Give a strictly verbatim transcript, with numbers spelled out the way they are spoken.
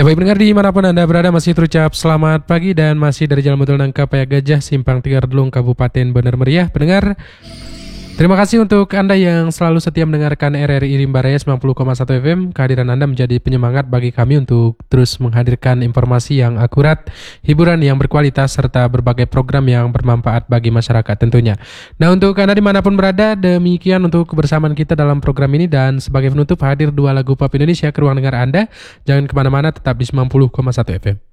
Ya baik pendengar dimanapun Anda berada masih terucap selamat pagi dan masih dari Jalan Betul Nangka Paya Gajah Simpang Tiga Redlung Kabupaten Bener Meriah. Pendengar, terima kasih untuk Anda yang selalu setia mendengarkan R R I Rimba Raya sembilan puluh koma satu F M. Kehadiran Anda menjadi penyemangat bagi kami untuk terus menghadirkan informasi yang akurat, hiburan yang berkualitas, serta berbagai program yang bermanfaat bagi masyarakat tentunya. Nah untuk Anda dimanapun berada, demikian untuk kebersamaan kita dalam program ini. Dan sebagai penutup hadir dua lagu pop Indonesia ke ruang dengar Anda. Jangan kemana-mana, tetap di sembilan puluh koma satu F M.